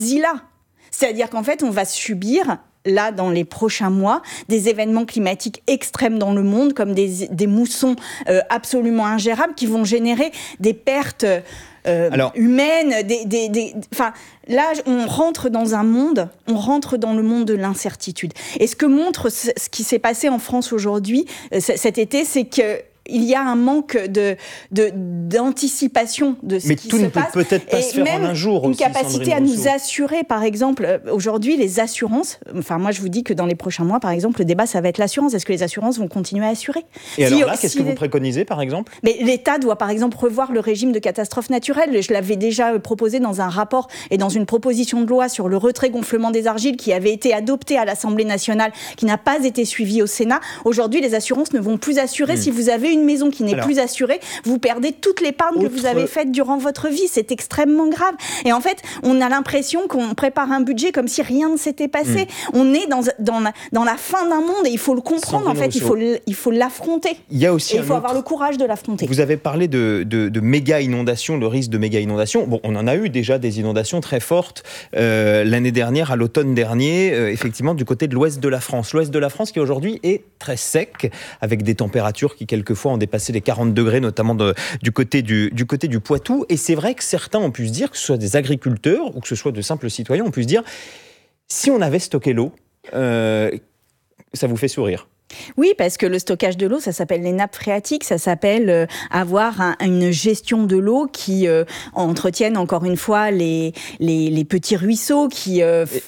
C'est-à-dire qu'en fait, on va subir, là, dans les prochains mois, des événements climatiques extrêmes dans le monde, comme des moussons absolument ingérables qui vont générer des pertes humaines. Là, on rentre dans le monde de l'incertitude. Et ce que montre ce qui s'est passé en France aujourd'hui, cet été, c'est que il y a un manque d'anticipation de ce qui se passe. Mais tout ne peut peut-être pas se faire en un jour aussi, une capacité à nous assurer, par exemple, aujourd'hui, les assurances. Enfin, moi, je vous dis que dans les prochains mois, par exemple, le débat, ça va être l'assurance. Est-ce que les assurances vont continuer à assurer ? Et alors là, qu'est-ce que vous préconisez, par exemple ? Mais l'État doit, par exemple, revoir le régime de catastrophe naturelle. Je l'avais déjà proposé dans un rapport et dans une proposition de loi sur le retrait-gonflement des argiles qui avait été adopté à l'Assemblée nationale, qui n'a pas été suivi au Sénat. Aujourd'hui, les assurances ne vont plus assurer. Si vous avez une maison qui n'est plus assurée, vous perdez toute l'épargne que vous avez faite durant votre vie. C'est extrêmement grave. Et en fait, on a l'impression qu'on prépare un budget comme si rien ne s'était passé. On est dans la fin d'un monde et il faut le comprendre. En fait, il faut l'affronter. Il faut avoir le courage de l'affronter. Vous avez parlé de méga inondations, le risque de méga inondations. Bon, on en a eu déjà des inondations très fortes l'année dernière, à l'automne dernier, effectivement, du côté de l'ouest de la France. L'ouest de la France qui aujourd'hui est très sec, avec des températures qui quelquefois ont dépassé les 40 degrés, notamment du côté du Poitou. Et c'est vrai que certains ont pu se dire, que ce soit des agriculteurs ou que ce soit de simples citoyens, ont pu se dire, si on avait stocké l'eau, ça vous fait sourire. Oui, parce que le stockage de l'eau, ça s'appelle les nappes phréatiques, ça s'appelle avoir une gestion de l'eau qui entretienne encore une fois les petits ruisseaux qui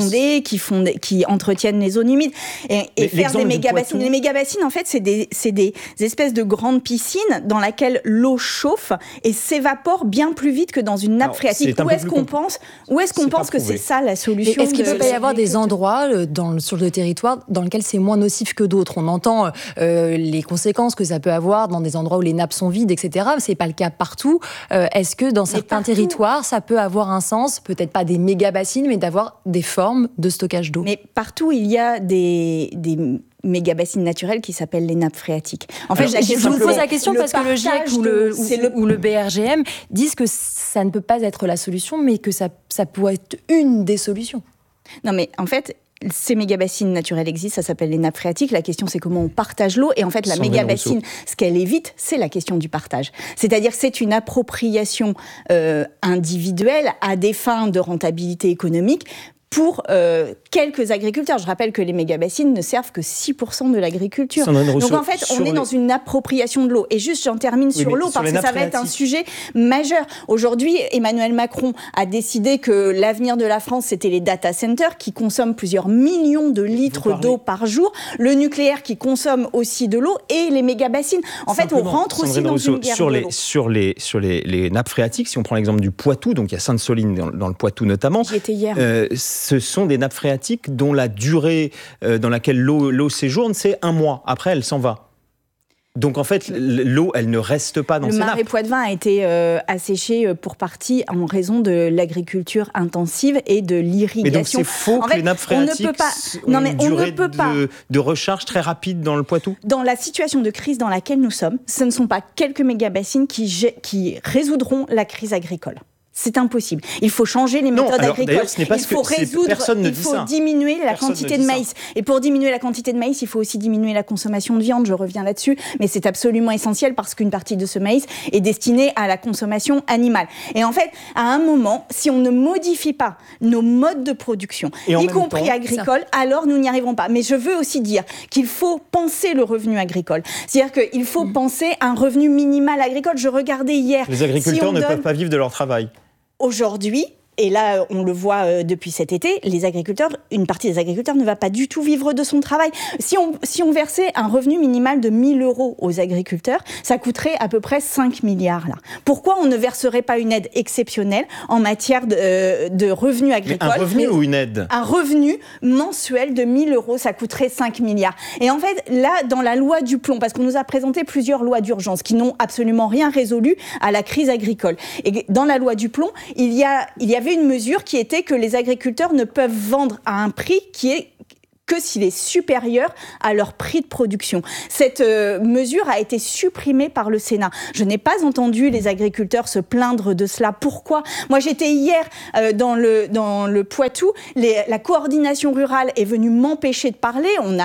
entretiennent les zones humides et faire des méga-bassines. Les méga-bassines, en fait, c'est des espèces de grandes piscines dans lesquelles l'eau chauffe et s'évapore bien plus vite que dans une nappe phréatique. Où est-ce qu'on pense que c'est ça la solution ? Est-ce qu'il ne peut pas y avoir des endroits sur le territoire dans lesquels c'est moins nocif que d'autres ? On entend les conséquences que ça peut avoir dans des endroits où les nappes sont vides, etc. C'est pas le cas partout. Est-ce que dans certains territoires, ça peut avoir un sens, peut-être pas des méga-bassines, mais d'avoir des formes de stockage d'eau ? Mais partout, il y a des méga-bassines naturelles qui s'appellent les nappes phréatiques. En fait, je vous pose la question parce que le GIEC ou le BRGM disent que ça ne peut pas être la solution, mais que ça pourrait être une des solutions. Non, mais en fait, ces méga-bassines naturelles existent, ça s'appelle les nappes phréatiques. La question, c'est comment on partage l'eau. Et en fait, la méga-bassine, ce qu'elle évite, c'est la question du partage. C'est-à-dire que c'est une appropriation individuelle à des fins de rentabilité économique pour quelques agriculteurs. Je rappelle que les méga-bassines ne servent que 6% de l'agriculture. Donc en fait, on est dans une appropriation de l'eau. Et juste, j'en termine sur l'eau, parce que ça va être un sujet majeur. Aujourd'hui, Emmanuel Macron a décidé que l'avenir de la France, c'était les data centers qui consomment plusieurs millions de litres d'eau par jour, le nucléaire qui consomme aussi de l'eau et les méga-bassines. En fait, on rentre aussi dans une guerre de l'eau. Sur les nappes phréatiques, si on prend l'exemple du Poitou, donc il y a Sainte-Soline dans le Poitou notamment. J'y étais hier. Ce sont des nappes phréatiques dont la durée dans laquelle l'eau séjourne, c'est 1 mois. Après, elle s'en va. Donc en fait, l'eau, elle ne reste pas dans ces nappes. Le marais Poitevin a été asséché pour partie en raison de l'agriculture intensive et de l'irrigation. Mais donc c'est faux que les nappes phréatiques ont une durée de recharge très rapide dans le Poitou ? Dans la situation de crise dans laquelle nous sommes, ce ne sont pas quelques méga-bassines qui résoudront la crise agricole. C'est impossible. Il faut changer les méthodes agricoles. Il faut diminuer la quantité de maïs. Et pour diminuer la quantité de maïs, il faut aussi diminuer la consommation de viande. Je reviens là-dessus. Mais c'est absolument essentiel parce qu'une partie de ce maïs est destinée à la consommation animale. Et en fait, à un moment, si on ne modifie pas nos modes de production, y compris agricoles, alors nous n'y arriverons pas. Mais je veux aussi dire qu'il faut penser le revenu agricole. C'est-à-dire qu'il faut penser un revenu minimal agricole. Je regardais hier. Les agriculteurs ne peuvent pas vivre de leur travail. Aujourd'hui, et là, on le voit depuis cet été, une partie des agriculteurs ne va pas du tout vivre de son travail. Si on versait un revenu minimal de 1 000 € aux agriculteurs, ça coûterait à peu près 5 milliards. Là. Pourquoi on ne verserait pas une aide exceptionnelle en matière de revenus agricoles ? Mais un revenu ou une aide ? Un revenu mensuel de 1 000 €, ça coûterait 5 milliards. Et en fait, là, dans la loi du plomb, parce qu'on nous a présenté plusieurs lois d'urgence qui n'ont absolument rien résolu à la crise agricole. Et dans la loi du plomb, il y avait une mesure qui était que les agriculteurs ne peuvent vendre à un prix qui est que s'il est supérieur à leur prix de production. Cette mesure a été supprimée par le Sénat. Je n'ai pas entendu les agriculteurs se plaindre de cela. Pourquoi ? Moi, j'étais hier dans le Poitou. La coordination rurale est venue m'empêcher de parler. On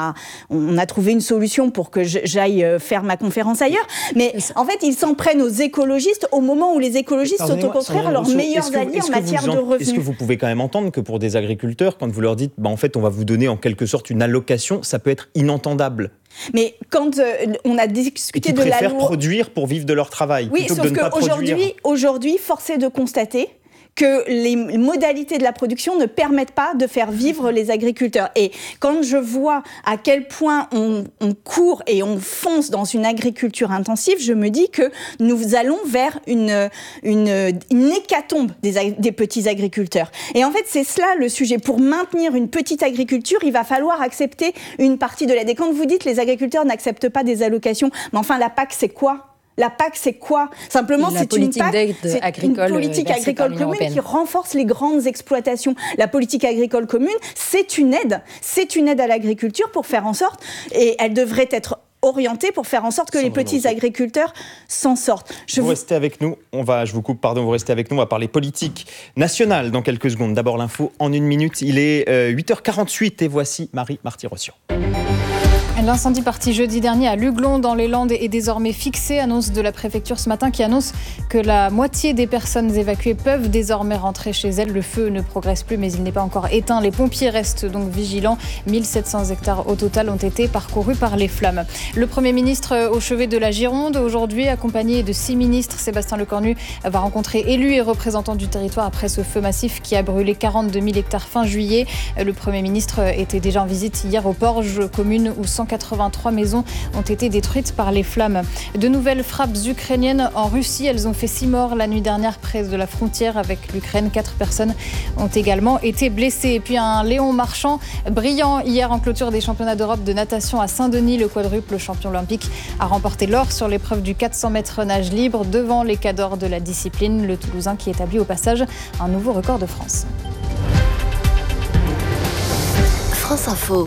a trouvé une solution pour que j'aille faire ma conférence ailleurs. Mais en fait, ils s'en prennent aux écologistes au moment où les écologistes sont au contraire leurs meilleurs alliés en matière de revenus. Est-ce que vous pouvez quand même entendre que pour des agriculteurs, quand vous leur dites en fait, on va vous donner en quelque sorte une allocation, ça peut être inentendable? Mais quand on a discuté de la loi... Ils préfèrent produire pour vivre de leur travail, plutôt que de ne pas produire. Aujourd'hui, force est de constater que les modalités de la production ne permettent pas de faire vivre les agriculteurs. Et quand je vois à quel point on court et on fonce dans une agriculture intensive, je me dis que nous allons vers une hécatombe des petits agriculteurs. Et en fait, c'est cela le sujet. Pour maintenir une petite agriculture, il va falloir accepter une partie de l'aide. Et quand vous dites les agriculteurs n'acceptent pas des allocations, mais enfin, la PAC, c'est quoi ? La PAC, c'est quoi ? Simplement, c'est une politique agricole commune qui renforce les grandes exploitations. La politique agricole commune, c'est une aide à l'agriculture pour faire en sorte, et elle devrait être orientée pour faire en sorte que les petits agriculteurs s'en sortent. Vous restez avec nous, je vous coupe, pardon, vous restez avec nous, on va parler politique nationale dans quelques secondes. D'abord l'info en 1 minute, il est 8h48 et voici Marie Marty-Rossian. L'incendie parti jeudi dernier à Luglon dans les Landes est désormais fixé. Annonce de la préfecture ce matin qui annonce que la moitié des personnes évacuées peuvent désormais rentrer chez elles. Le feu ne progresse plus mais il n'est pas encore éteint. Les pompiers restent donc vigilants. 1700 hectares au total ont été parcourus par les flammes. Le Premier ministre au chevet de la Gironde aujourd'hui accompagné de 6 ministres. Sébastien Lecornu va rencontrer élus et représentants du territoire après ce feu massif qui a brûlé 42 000 hectares fin juillet. Le Premier ministre était déjà en visite hier au Porge, commune où 183 maisons ont été détruites par les flammes. De nouvelles frappes ukrainiennes en Russie. Elles ont fait 6 morts la nuit dernière près de la frontière avec l'Ukraine. 4 personnes ont également été blessées. Et puis un Léon Marchand brillant hier en clôture des championnats d'Europe de natation à Saint-Denis. Le quadruple champion olympique a remporté l'or sur l'épreuve du 400 mètres nage libre devant les cadors de la discipline. Le Toulousain qui établit au passage un nouveau record de France. France Info.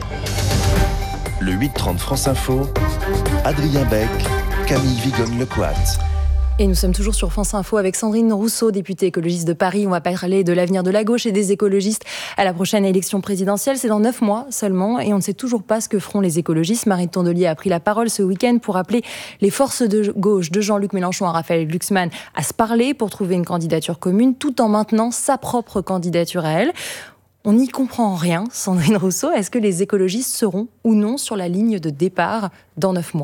Le 8h30 France Info, Adrien Beck, Camille Vigogne-Lecoat. Et nous sommes toujours sur France Info avec Sandrine Rousseau, députée écologiste de Paris. On va parler de l'avenir de la gauche et des écologistes à la prochaine élection présidentielle. C'est dans 9 mois seulement et on ne sait toujours pas ce que feront les écologistes. Marine Tondelier a pris la parole ce week-end pour appeler les forces de gauche de Jean-Luc Mélenchon à Raphaël Glucksmann à se parler pour trouver une candidature commune tout en maintenant sa propre candidature à elle. On n'y comprend rien, Sandrine Rousseau. Est-ce que les écologistes seront ou non sur la ligne de départ dans 9 mois ?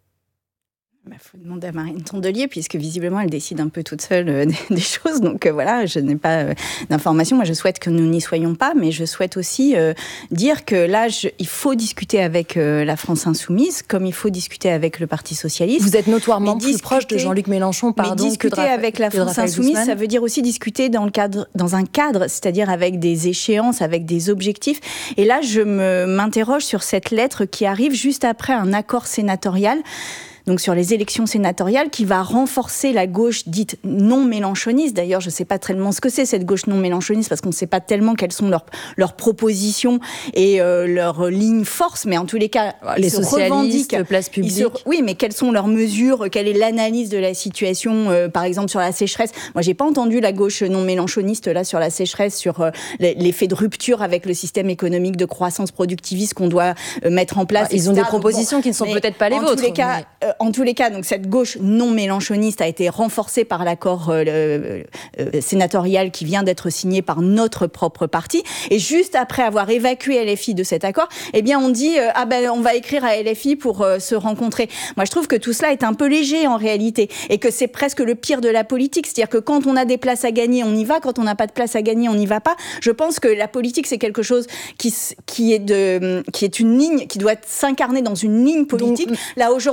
Il faut demander à Marine Tondelier, puisque visiblement, elle décide un peu toute seule des choses. Donc voilà, je n'ai pas d'informations. Moi, je souhaite que nous n'y soyons pas, mais je souhaite aussi dire que là, il faut discuter avec la France Insoumise, comme il faut discuter avec le Parti Socialiste. Vous êtes notoirement plus proche de Jean-Luc Mélenchon, pardon, mais discuter avec la France Insoumise, ça veut dire aussi discuter dans un cadre, c'est-à-dire avec des échéances, avec des objectifs. Et là, je m'interroge sur cette lettre qui arrive juste après un accord sénatorial. Donc sur les élections sénatoriales, qui va renforcer la gauche dite non mélenchoniste. D'ailleurs, je ne sais pas tellement ce que c'est cette gauche non mélenchoniste, parce qu'on ne sait pas tellement quelles sont leurs propositions et leurs lignes forces, mais en tous les cas, les socialistes, place publique. Oui, mais quelles sont leurs mesures, quelle est l'analyse de la situation, par exemple sur la sécheresse. Moi, j'ai pas entendu la gauche non mélenchoniste là sur la sécheresse, sur l'effet de rupture avec le système économique de croissance productiviste qu'on doit mettre en place. Ils ont des propositions qui ne sont peut-être pas les vôtres. En tous les cas, donc cette gauche non mélenchoniste a été renforcée par l'accord sénatorial qui vient d'être signé par notre propre parti. Et juste après avoir évacué LFI de cet accord, eh bien on dit on va écrire à LFI pour se rencontrer. Moi, je trouve que tout cela est un peu léger en réalité et que c'est presque le pire de la politique, c'est-à-dire que quand on a des places à gagner, on y va. Quand on n'a pas de place à gagner, on n'y va pas. Je pense que la politique, c'est quelque chose qui est une ligne, qui doit s'incarner dans une ligne politique. Donc, là aujourd'hui, il faut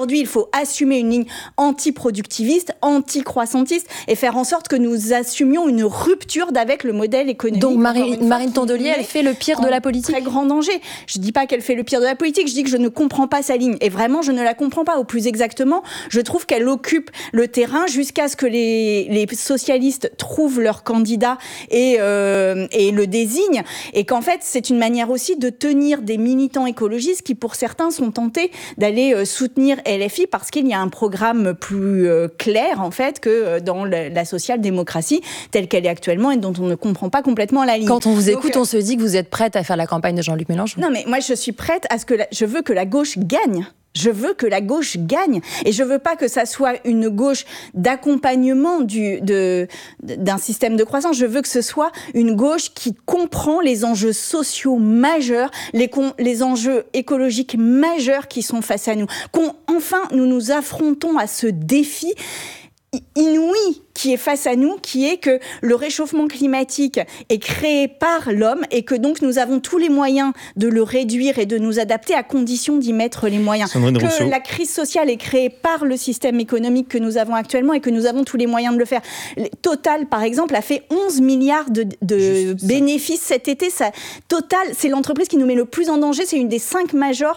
assumer une ligne anti-productiviste, anti-croissantiste et faire en sorte que nous assumions une rupture avec le modèle économique. Donc Marine Tondelier, elle fait le pire de la politique. Très grand danger. Je ne dis pas qu'elle fait le pire de la politique, je dis que je ne comprends pas sa ligne. Et vraiment, je ne la comprends pas. Au plus exactement, je trouve qu'elle occupe le terrain jusqu'à ce que les socialistes trouvent leur candidat et le désignent. Et qu'en fait, c'est une manière aussi de tenir des militants écologistes qui, pour certains, sont tentés d'aller soutenir LFI parce qu'il y a un programme plus clair, en fait, que dans la social-démocratie telle qu'elle est actuellement et dont on ne comprend pas complètement la ligne. Quand on vous écoute, on se dit que vous êtes prête à faire la campagne de Jean-Luc Mélenchon. Non, mais moi, je suis prête à ce que je veux que la gauche gagne. Je veux que la gauche gagne et je veux pas que ça soit une gauche d'accompagnement d'un système de croissance. Je veux que ce soit une gauche qui comprend les enjeux sociaux majeurs, les enjeux écologiques majeurs qui sont face à nous. Qu'enfin, nous nous affrontons à ce défi inouï qui est face à nous, qui est que le réchauffement climatique est créé par l'homme et que donc nous avons tous les moyens de le réduire et de nous adapter à condition d'y mettre les moyens. Que la crise sociale est créée par le système économique que nous avons actuellement et que nous avons tous les moyens de le faire. Total, par exemple, a fait 11 milliards de bénéfices cet été. Total, c'est l'entreprise qui nous met le plus en danger. C'est une des 5 majors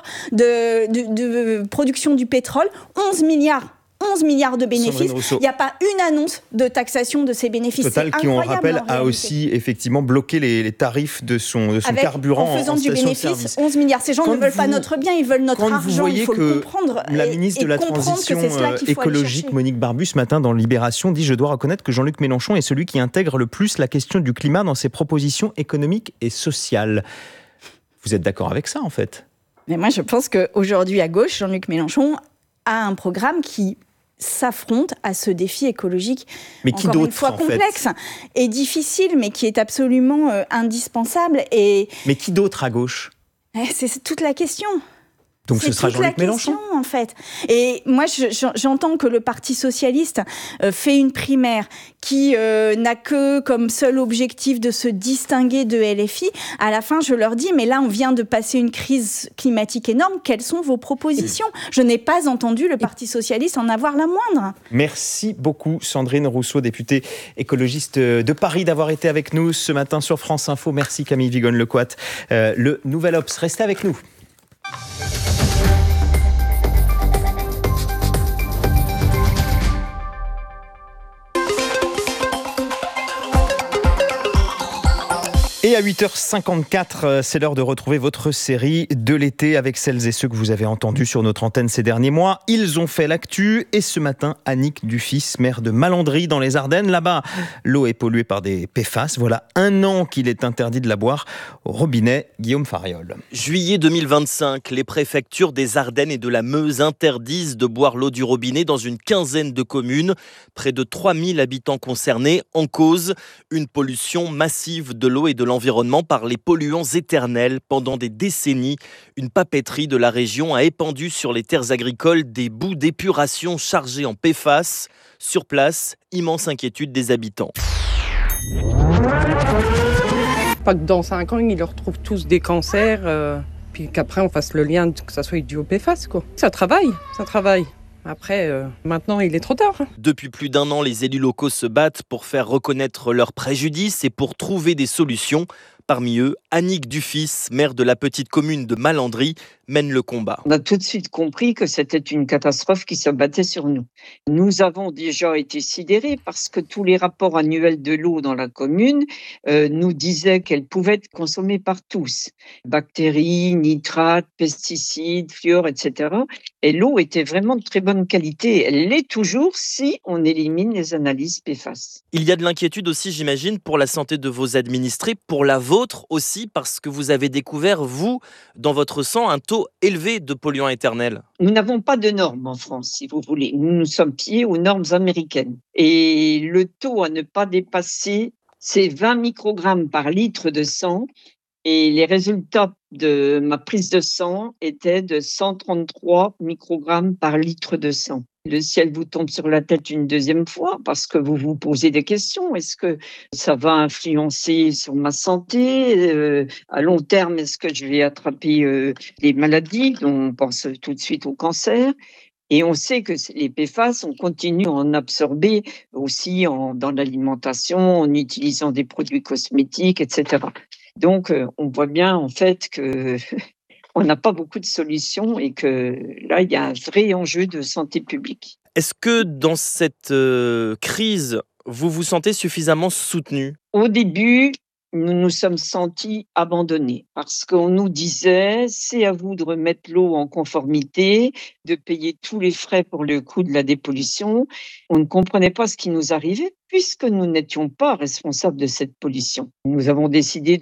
de production du pétrole. 11 milliards de bénéfices. Il n'y a pas une annonce de taxation de ces bénéfices. Total, qui, on rappelle, a aussi effectivement bloqué les tarifs de son carburant en faisant du bénéfice. 11 milliards. Ces gens ne veulent pas notre bien, ils veulent notre argent. Il faut le comprendre. La ministre de la Transition écologique, Monique Barbu, ce matin dans Libération, dit « Je dois reconnaître que Jean-Luc Mélenchon est celui qui intègre le plus la question du climat dans ses propositions économiques et sociales. » Vous êtes d'accord avec ça, en fait ? Mais moi, je pense qu'aujourd'hui, à gauche, Jean-Luc Mélenchon a un programme qui s'affronte à ce défi écologique, mais qui encore une fois complexe et difficile, mais qui est absolument indispensable. Mais qui d'autre à gauche ? C'est toute la question. Donc ce sera Jean-Luc Mélenchon, en fait. Et moi, j'entends que le Parti socialiste fait une primaire qui n'a que comme seul objectif de se distinguer de LFI. À la fin, je leur dis, mais là, on vient de passer une crise climatique énorme. Quelles sont vos propositions ? Je n'ai pas entendu le Parti socialiste en avoir la moindre. Merci beaucoup, Sandrine Rousseau, députée écologiste de Paris, d'avoir été avec nous ce matin sur France Info. Merci, Camille Vigonne-Lecoat. Le Nouvel Obs, restez avec nous. Et à 8h54, c'est l'heure de retrouver votre série de l'été avec celles et ceux que vous avez entendus sur notre antenne ces derniers mois. Ils ont fait l'actu et ce matin, Annick Dufys, maire de Malandry dans les Ardennes. Là-bas, l'eau est polluée par des PFAS. Voilà 1 an qu'il est interdit de la boire au robinet. Guillaume Fariol. Juillet 2025, les préfectures des Ardennes et de la Meuse interdisent de boire l'eau du robinet dans une quinzaine de communes. Près de 3000 habitants concernés. En cause, une pollution massive de l'eau et de l'environnement par les polluants éternels. Pendant des décennies, une papeterie de la région a épandu sur les terres agricoles des boues d'épuration chargées en PFAS. Sur place, immense inquiétude des habitants. Pas que dans 5 ans, ils retrouvent tous des cancers, puis qu'après on fasse le lien, que ça soit dû au PFAS, quoi. Ça travaille. Après, maintenant, il est trop tard. Depuis plus d'1 an, les élus locaux se battent pour faire reconnaître leurs préjudices et pour trouver des solutions. Parmi eux, Annick Dufys, maire de la petite commune de Malandry, mène le combat. On a tout de suite compris que c'était une catastrophe qui s'abattait sur nous. Nous avons déjà été sidérés parce que tous les rapports annuels de l'eau dans la commune nous disaient qu'elle pouvait être consommée par tous. Bactéries, nitrates, pesticides, fluor, etc. Et l'eau était vraiment de très bonne qualité. Elle l'est toujours si on élimine les analyses PFAS. Il y a de l'inquiétude aussi, j'imagine, pour la santé de vos administrés, pour la vôtre aussi, parce que vous avez découvert, vous, dans votre sang, un taux élevé de polluants éternels. Nous n'avons pas de normes en France, si vous voulez. Nous nous sommes pliés aux normes américaines. Et le taux à ne pas dépasser, c'est 20 microgrammes par litre de sang. Et les résultats de ma prise de sang étaient de 133 microgrammes par litre de sang. Le ciel vous tombe sur la tête une deuxième fois parce que vous vous posez des questions. Est-ce que ça va influencer sur ma santé ? À long terme, est-ce que je vais attraper des maladies? On pense tout de suite au cancer. Et on sait que les PFAS, on continue à en absorber aussi dans l'alimentation, en utilisant des produits cosmétiques, etc. Donc, on voit bien en fait que on n'a pas beaucoup de solutions et que là, il y a un vrai enjeu de santé publique. Est-ce que dans cette crise, vous vous sentez suffisamment soutenu ? Au début, nous nous sommes sentis abandonnés parce qu'on nous disait c'est à vous de remettre l'eau en conformité, de payer tous les frais pour le coût de la dépollution. On ne comprenait pas ce qui nous arrivait puisque nous n'étions pas responsables de cette pollution. Nous avons décidé